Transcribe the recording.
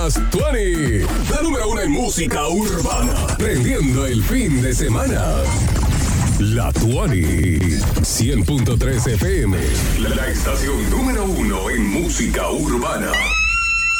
20, la número 1 en música urbana, prendiendo el fin de semana. La 20, 100.3 FM, la estación número 1 en música urbana.